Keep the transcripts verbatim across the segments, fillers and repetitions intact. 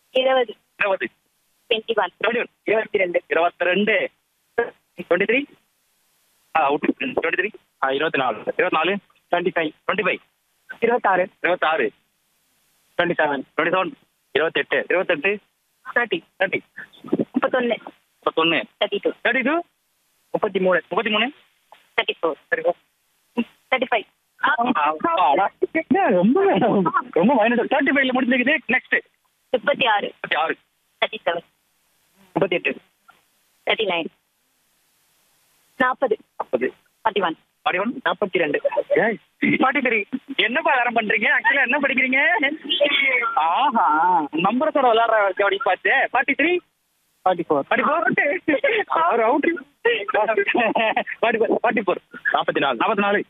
இருபது. இருபது. Twenty one. Twenty one. இருபத்தி ரெண்டு. இருபத்தி ரெண்டு. Twenty three. ஆ அவுட். Twenty three. ஆ இருபத்தி நாலு. இருபத்தி நாலு. Twenty five. Twenty five. இருபத்தாறு. இருபத்தாறு. Twenty seven. Twenty seven. இருபத்தெட்டு. இருபத்தெட்டு. தேர்ட்டி. தேர்ட்டி. முப்பத்தொன்னு. முப்பத்தொன்று. Thirty two. Thirty two. முப்பத்தி மூணு. முப்பத்தி மூணு. Thirty four. Thirty four. Thirty five. ரொம்ப ரொம்ப மைனஸ். தேர்ட்டி ஃபைவ்ல முடிஞ்சிருக்குது. நெக்ஸ்ட் முப்பத்தி ஆறு. முப்பத்தி ஆறு. Thirty seven. முப்பத்தி எட்டு. Thirty nine. நாற்பது. முப்பது. Forty one. Forty one. நாற்பத்தி ரெண்டு. Forty three. என்னப்பா வேற பண்றீங்க? ஆக்சுவலா என்ன படிக்கிறீங்க? ஆஹா, நம்பரத்தோட விளையாடுற அப்படி பார்த்து. Forty three. Forty four. Forty four. அவர் out. Forty four. Forty four. நாற்பத்தி நாலு. நாற்பத்தி நாலு.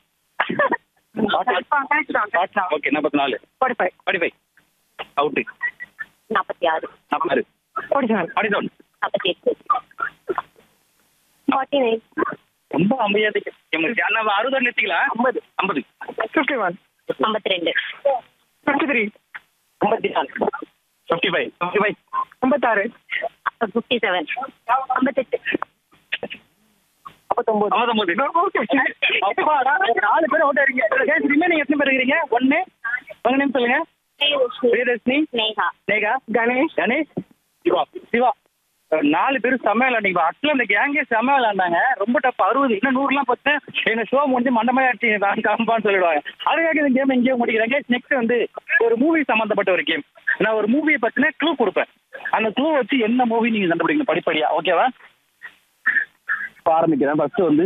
ஓகே, நாற்பத்தி நாலு. Forty five. Forty five. Out. நாற்பத்தி ஆறு. நாற்பத்தாறு. Forty seven. Forty seven. நாற்பத்தி எட்டு. Forty nine. ரொம்ப அமைதியா இருக்கு. நம்ம அறுபது நிறுத்திங்களா? ஐம்பது. ஐம்பது. Fifty one. ஐம்பத்தி ரெண்டு. Fifty three. ஐம்பத்தி நாலு. Fifty five. Fifty five. ஐம்பத்தாறு. Fifty seven. ஐம்பத்தெட்டு. ஐம்பத்தொம்பது. ஐம்பத்தொம்பது. அப்பாடா, நாலு பேர் அவுட் ஆயிருக்கீங்க. ரிமைனிங் எத்தனை பேர் இருக்கிறீங்க? ஒன்னு. உங்க நேம் சொல்லுங்க. பிரியதர்ஷினி. நேஹா. நேகா. கணேஷ். கணேஷ். சிவா. சிவா. நாலு பேரும் செம்ம விளையாண்டிங்க. ஆக்சுவலா இந்த கேங்கே செம்ம விளையாண்டாங்க. ரொம்ப டப். அறுபது இன்னும் நூறுலாம் பார்த்து எங்க ஷோ முடிஞ்சு மண்டமாயாச்சு காம்பான்னு சொல்லிடுவாங்க. அதுக்காக இந்த கேம் எங்கேயும் முடிக்கிறாங்க. நெக்ஸ்ட் வந்து ஒரு மூவி சம்பந்தப்பட்ட ஒரு கேம். நான் ஒரு மூவியை பத்தின க்ளூ கொடுப்பேன். அந்த க்ளூ வச்சு என்ன மூவி நீங்க கண்டுபிடிக்கணும் படிப்படியா. ஓகேவா? ஆரம்பிக்கிறேன். ஃபர்ஸ்ட் வந்து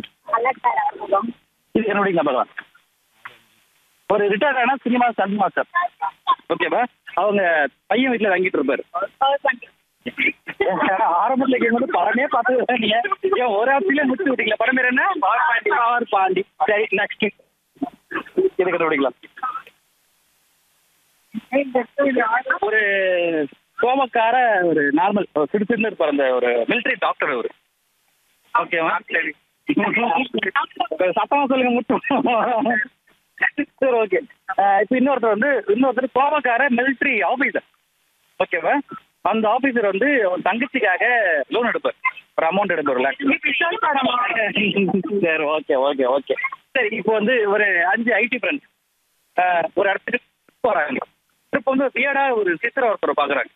இது என்னுடைய பார்க்கலாம். ஒரு ரிட்டையர்ட் ஆனா சினிமா ஸ்டண்ட் மாஸ்டர். ஓகேவா? அவங்க பையன் வீட்டுல தங்கிட்டு இருப்பாரு. ஆரம்பத்துல கேட்கும்போது படமே பார்த்து நீங்க ஏன் ஒரு ஆப்ஷன்ல முடிச்சு விட்டீங்களா? படம் பேர் என்ன? பாண்டி. ஆர் பாண்டி. சரி, நெக்ஸ்ட் இது கண்டுபிடிக்கலாம். ஒரு கோமக்கார ஒரு நார்மல் சிடுசின்னு இருப்பார். அந்த ஒரு மிலிட்டரி டாக்டர் அவரு. ஓகேவா? சரி, சத்தமா சொல்லுங்க மட்டும். சரி, ஓகே. இப்போ இன்னொருத்தர் வந்து இன்னொருத்தர் கோமக்கார மிலிட்டரி ஆபீசர். ஓகேவா? அந்த ஆபீசர் வந்து தங்கச்சிக்காக லோன் எடுப்பார். ஒரு அமௌண்ட் எடுப்பார்ல. சரி, ஓகே ஓகே ஓகே சரி, இப்போ வந்து ஒரு அஞ்சு ஐடி ஃப்ரெண்ட்ஸ் ஒரு இடத்துக்கு போறாங்க. இப்போ வந்து வியடா ஒரு சித்திர ஒருத்தர் பாக்குறாங்க.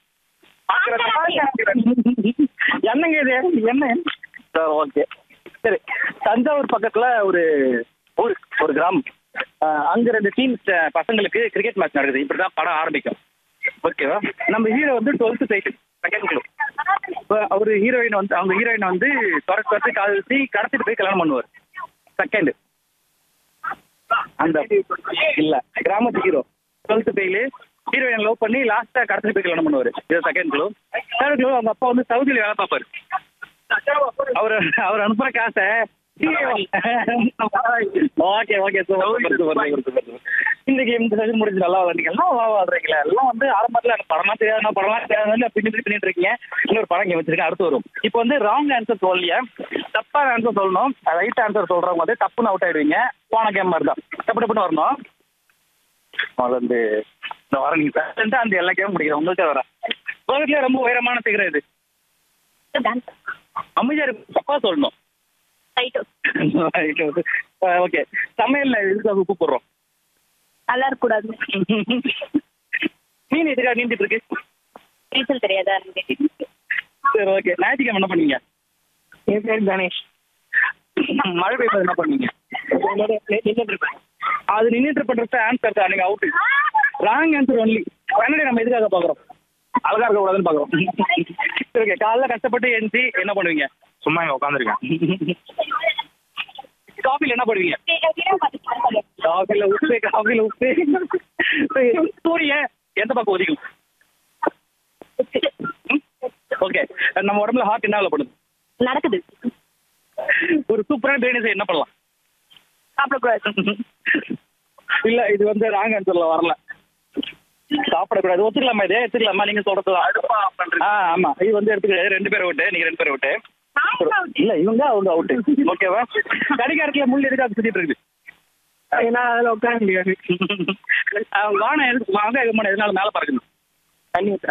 என்னங்க இது என்ன? சரி, ஓகே. சரி, தஞ்சாவூர் பக்கத்துல ஒரு ஊர், ஒரு கிராமம். அங்க ரெண்டு டீம்ஸ் பசங்களுக்கு கிரிக்கெட் மேட்ச் நடக்குது. இப்படிதான் படம் ஆரம்பிக்கும். ஓகேவா? நம்ம ஹீரோ வந்து டுவெல்த் போயிட்டு செகண்ட் குழு. இப்போ அவரு ஹீரோயின் வந்து அவங்க ஹீரோயின் வந்து துரத்து துரத்து காதலிச்சு கடத்திட்டு போய் கல்யாணம் பண்ணுவார். செகண்ட் அந்த இல்ல கிராமத்து ஹீரோ டுவெல்த் போயில ஹீரோயின் லவ் பண்ணி லாஸ்டா கடத்திட்டு போய் கல்யாணம் பண்ணுவாரு. இது செகண்ட் குழு. தேர்ட் குழு அவங்க அப்பா வந்து சவுதியில வேலை பார்ப்பாரு. அவரு அவர் அனுப்புற காசை ஓகே ஓகே இந்த கேம் முடிஞ்சு நல்லா விளாண்டிங்களா? விளாடுறீங்களா? எல்லாம் வந்து ஆரம்பத்தில் எனக்கு படமா தெரியாது, படம்லாம் தெரியாது பின்னாடி பண்ணிட்டு இருக்கீங்க. இன்னொரு படம் கேம் வச்சிருக்கேன், அடுத்து வரும். இப்போ வந்து ராங் ஆன்சர் சொல்லலையா? தப்பான ஆன்சர் சொல்லணும். ரைட் ஆன்சர் சொல்றவங்க வந்து தப்புன்னு அவுட் ஆயிடுவீங்க. போன கேம் மாதிரி தான் தப்பு தப்புன்னு வரணும். அது வந்து இந்த வர நீங்க பேரண்டா அந்த எல்லா கேமும் முடிக்கிறேன். உங்கள்கிட்ட வர உலகத்துலேயே ரொம்ப உயரமான சிகரம் இது. அமைதியா இருக்கு. தப்பா சொல்லணும். ஓகே, சமையல்ல எதுக்காக உப்பு போடுறோம்? நல்லா இருக்க கூடாது. மீன் எதுக்காக நீந்திட்டு இருக்கு? நீச்சல் தெரியாதா? சரி, ஓகே. ஞாயிற்றுக்கிழமை என்ன பண்ணீங்க? என் பேர் கணேஷ். மழை பெய்யும்போது என்ன பண்ணீங்க? அது நின்றுட்டு பண்றது ஆன்சர் தான். நீங்க அவுட். Wrong answer only. கன்னடி நம்ம எதுக்காக பாக்குறோம்? அழகா இருக்க கூடாதுன்னு பாக்குறோம். சரி, ஓகே. காலைல கஷ்டப்பட்டு எழுந்து என்ன பண்ணுவீங்க? சும்மா இங்க உட்காந்துருக்கேன். காஃபில என்ன பண்ணுவீங்க? காஃபில உப்பு காஃபில உப்பு சூரியன் எந்த பக்கம் ஒதிக்கும்? ஓகே. நம்ம உடம்புல ஹார்ட் என்ன பண்ணுது? நடக்குது. ஒரு சூப்பரான பிரியாணி செய்ய என்ன பண்ணலாம்? சாப்பிடக்கூடாது. இல்ல, இது வந்து ராங் ஆன்சர்ல வரல. சாப்பிடக்கூடாது. ஒத்துக்கலாமா? இதே எடுத்துக்கலாமா? நீங்க சொல்றது ஆமா. இது வந்து எடுத்துக்க. ரெண்டு பேரை விட்டு நீங்க ரெண்டு பேரை விட்டு இல்ல இவங்க அவங்க அவுட்டு. ஓகேவா? கடிகாரத்துல முள் எதுக்காக சுத்திட்டு இருக்குது? ஏன்னா அதுல உட்கார முடியாது. வானம் எதுக்கு வாங்க எதுனால மேல பறக்கணும்? தண்ணி ஊத்துறா.